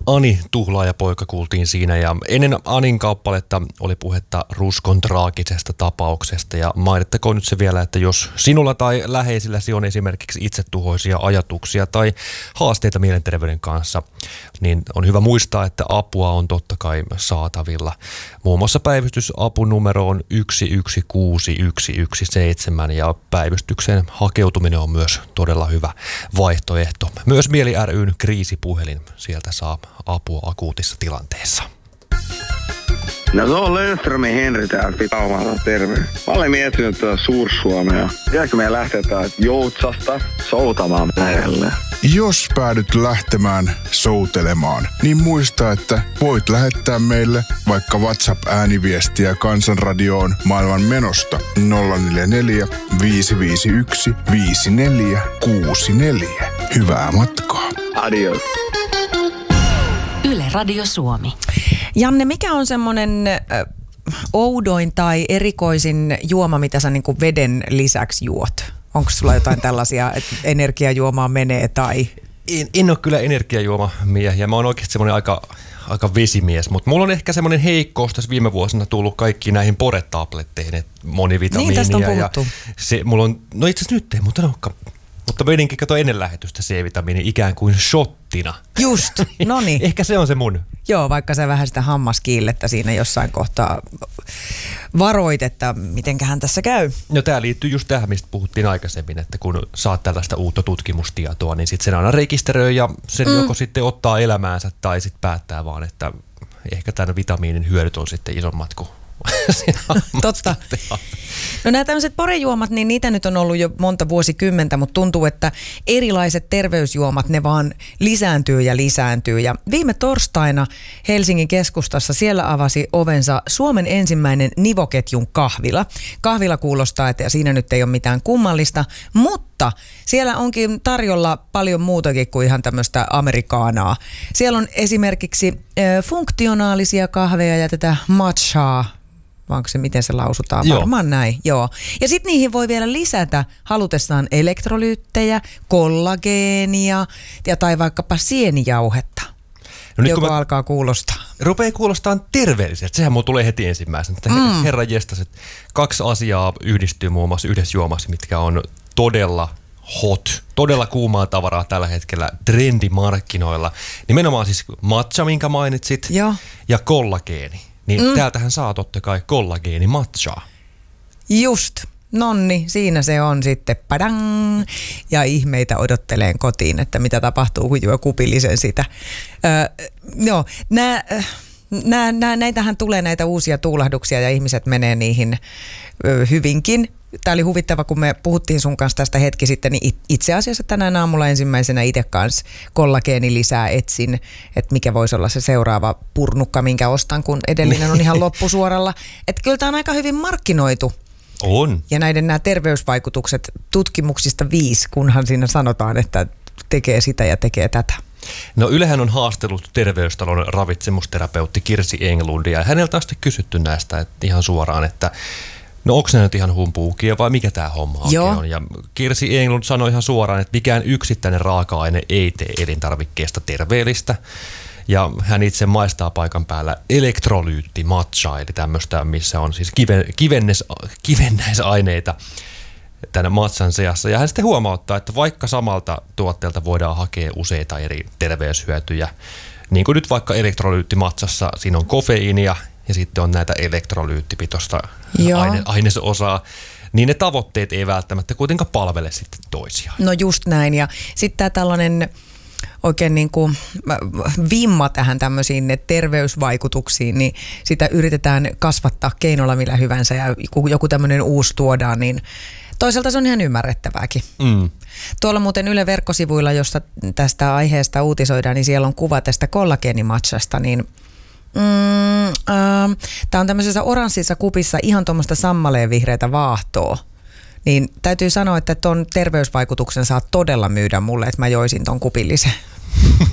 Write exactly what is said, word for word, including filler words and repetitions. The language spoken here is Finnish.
Ani Tuhlaajapoika kuultiin siinä ja ennen Anin kappaletta oli puhetta Ruskon traagisesta tapauksesta ja mainittakoon nyt se vielä, että jos sinulla tai läheisilläsi on esimerkiksi itsetuhoisia ajatuksia tai haasteita mielenterveyden kanssa, niin on hyvä muistaa, että apua on totta kai saatavilla. Muun muassa päivystysapunumero on yksi yksi kuusi yksi yksi seitsemän ja päivystykseen hakeutuminen on myös todella hyvä vaihtoehto. Myös Mieli ry:n kriisipuhelin, sieltä saa apua akuutissa tilanteessa. No se on Löfströmin Henri täällä Pitaumalta, terve. Mä olen miettinyt tuota Suur-Suomea. Tiedätkö meidän lähteä Joutsasta soutamaan merelle? Jos päädyt lähtemään soutelemaan, niin muista, että voit lähettää meille vaikka WhatsApp-ääniviestiä Kansanradioon maailman menosta nolla neljä neljä viisi viisi yksi viisi neljä kuusi neljä. Hyvää matkaa. Adios. Yle Radio Suomi. Janne, mikä on semmoinen äh, oudoin tai erikoisin juoma, mitä sä niinku veden lisäksi juot? Onko sulla jotain tällaisia, että energiajuomaa menee tai... En, en ole kyllä energiajuomamiehiä. Mä oon oikeasti semmoinen aika, aika vesimies, mutta mulla on ehkä semmoinen heikkous tässä viime vuosina tullut kaikki näihin poretabletteihin, monivitamiinia. Niin, tästä on puhuttu. Ja se, mulla on, no itse asiassa nyt ei, mutta no, mutta vedinkin kato ennen lähetystä C-vitamiini ikään kuin shottina. Just, no niin. Ehkä se on se mun. Joo, vaikka sä vähän sitä hammaskiillettä siinä jossain kohtaa varoit, että mitenköhän tässä käy. No tää liittyy just tähän, mistä puhuttiin aikaisemmin, että kun saat tällaista uutta tutkimustietoa, niin sitten sen aina rekisteröi ja sen mm. joko sitten ottaa elämäänsä tai sitten päättää vaan, että ehkä tämän vitamiinin hyödyt on sitten isommat kuin totta. No nämä tämmöiset porejuomat, niin niitä nyt on ollut jo monta vuosikymmentä, mutta tuntuu, että erilaiset terveysjuomat, ne vaan lisääntyy ja lisääntyy. Ja viime torstaina Helsingin keskustassa siellä avasi ovensa Suomen ensimmäinen nivoketjun kahvila. Kahvila kuulostaa, että siinä nyt ei ole mitään kummallista, mutta siellä onkin tarjolla paljon muutakin kuin ihan tämmöistä amerikaanaa. Siellä on esimerkiksi äh, funktionaalisia kahveja ja tätä matchaa. Vai onko se, miten se lausutaan? Joo. Varmaan näin, joo. Ja sitten niihin voi vielä lisätä halutessaan elektrolyyttejä, kollageenia ja tai vaikkapa sienijauhetta, no joka mä... alkaa kuulostaa. Rupeaa kuulostaa terveelliseltä. Sehän mulla tulee heti ensimmäisenä. Mm. Herran jestas, että kaksi asiaa yhdistyy muun muassa yhdessä juomassa, mitkä on todella hot, todella kuumaa tavaraa tällä hetkellä trendimarkkinoilla. Nimenomaan siis matcha, minkä mainitsit, joo. ja kollageeni. Niin mm. täältähän saa totta kai kollageeni matchaa. Just. Nonni, siinä se on sitten. Padang! Ja ihmeitä odotteleen kotiin, että mitä tapahtuu, kun juo kupillisen sitä. Öö, joo, nää, nää, nää, näitähän tulee näitä uusia tuulahduksia ja ihmiset menee niihin ö, hyvinkin. Tämä oli huvittava, kun me puhuttiin sun kanssa tästä hetki sitten, niin itse asiassa tänään aamulla ensimmäisenä itse kanssa kollageeni lisää etsin, että mikä voisi olla se seuraava purnukka, minkä ostan, kun edellinen on ihan loppusuoralla. Että kyllä tämä on aika hyvin markkinoitu. On. Ja näiden nämä terveysvaikutukset tutkimuksista viisi, kunhan siinä sanotaan, että tekee sitä ja tekee tätä. No Ylehän on haastellut terveystalon ravitsemusterapeutti Kirsi Englundia ja häneltä on sitten kysytty näistä että ihan suoraan, että no onko ne nyt ihan humpuukia vai mikä tämä homma oikein on? Ja Kirsi Englund sanoi ihan suoraan, että mikään yksittäinen raaka-aine ei tee elintarvikkeesta terveellistä. Ja hän itse maistaa paikan päällä elektrolyytti-matchaa, eli tämmöistä, missä on siis kiven, kivennes, kivennäisaineita tänne matchan seassa. Ja hän sitten huomauttaa, että vaikka samalta tuotteelta voidaan hakea useita eri terveyshyötyjä, niin kuin nyt vaikka elektrolyytti-matchassa, siinä on kofeiinia ja sitten on näitä elektrolyyttipitoista aine, ainesosaa, niin ne tavoitteet ei välttämättä kuitenkaan palvele sitten toisiaan. No just näin, ja sitten tämä tällainen oikein niin kuin vimma tähän tämmöisiin terveysvaikutuksiin, niin sitä yritetään kasvattaa keinolla millä hyvänsä ja kun joku tämmöinen uusi tuodaan, niin toisaalta se on ihan ymmärrettävääkin. Mm. Tuolla muuten Yle verkkosivuilla, josta tästä aiheesta uutisoidaan, niin siellä on kuva tästä kollageenimatchasta, niin mm, äh, tämä on tämmöisessä oranssissa kupissa ihan tuommoista sammaleen vihreätä vaahtoa. Niin täytyy sanoa, että ton terveysvaikutuksen saa todella myydä mulle, että mä joisin ton kupillisen.